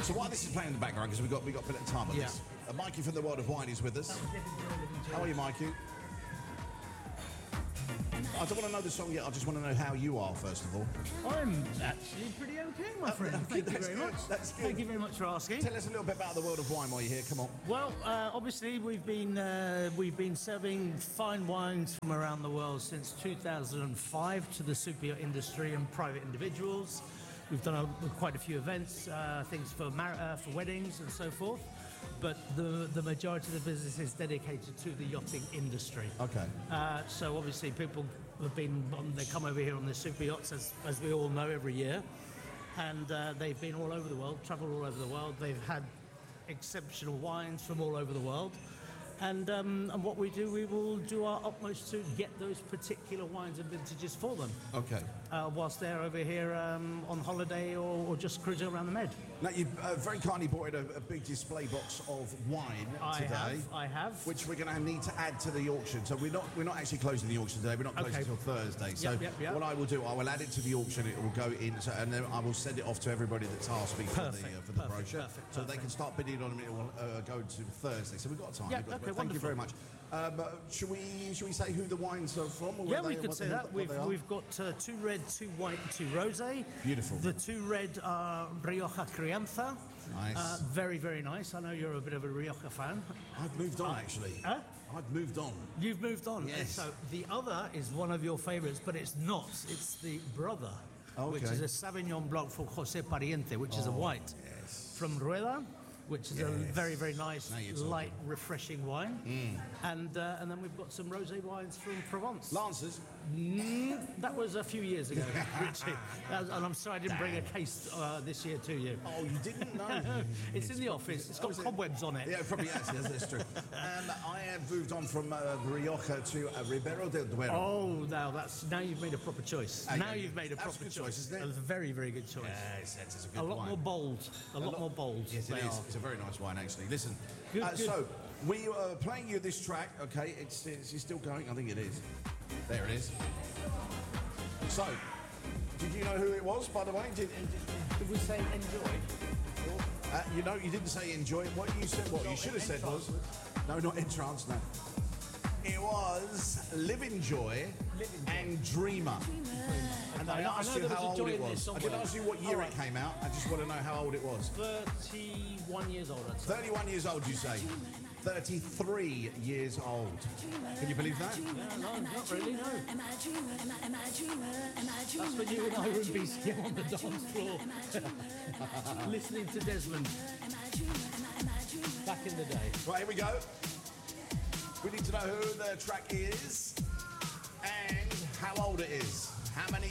So while this is playing in the background, because we got a bit of time on this, Mikey from the World of Wine is with us. How are you, Mikey? I don't want to know the song yet. I just want to know how you are, first of all. I'm actually pretty okay, my friend. Thank you very much. That's good. Thank you very much for asking. Tell us a little bit about the World of Wine while you're here. Come on. Well, obviously we've been serving fine wines from around the world since 2005 to the super yacht industry and private individuals. We've done quite a few events, things for weddings and so forth. But the majority of the business is dedicated to the yachting industry. Okay. So obviously people have they come over here on their super yachts, as we all know, every year. And they've been all over the world, travelled all over the world. They've had exceptional wines from all over the world. And what we do, we will do our utmost to get those particular wines and vintages for them. Okay. Whilst they're over here on holiday or just cruising around the Med. Now, you very kindly brought in a big display box of wine today. I have. Which we're going to need to add to the auction. So we're not actually closing the auction today. We're not closing until Thursday. So what I will do, I will add it to the auction. It will go in, and then I will send it off to everybody that's asked me for the brochure. So they can start bidding on it. It will go to Thursday. So we've got time. Yeah, Thank you very much. Should we say who the wines are from? Or we could say that. We've got 2 red, 2 white, 2 rosé. Beautiful. The 2 red are Rioja Crianza. Nice. Very, very nice. I know you're a bit of a Rioja fan. I've moved on, actually. Huh? I've moved on. You've moved on. Yes. So the other is one of your favourites, but it's not. It's the brother, which is a Sauvignon Blanc for José Pariente, which is a white from Rueda, which is a very, very nice, light, refreshing wine. And then we've got some rosé wines from Provence. Lancers? That was a few years ago, Richie. And I'm sorry I didn't bring a case this year to you. Oh, you didn't know? It's in the office. It's got cobwebs on it. Yeah, it probably has. Yes, that's true. I have moved on from Rioja to Ribera del Duero. Oh, now you've made a proper choice. You've made a proper choice, isn't it? A very, very good choice. Yes, it's a good wine. More bold. A lot more bold. Yes, it is. It's a very nice wine, actually. Listen, good. So we are playing you this track. Okay, it's still going. I think it is. There it is. So, did you know who it was, by the way? Did we say enjoy? You didn't say enjoy. What you said? What you should have said was no, not entrance. No, it was Live Enjoy and Dreamer. And I asked you how old it was. I didn't ask you what year it came out. I just want to know how old it was. 31 years old. 31 years old, you say? 33 years old. Can you believe that? Yeah, no, not really, no. That's when you and I would be still on the dance floor listening to Desmond back in the day. Right, here we go. We need to know who the track is and how old it is. How many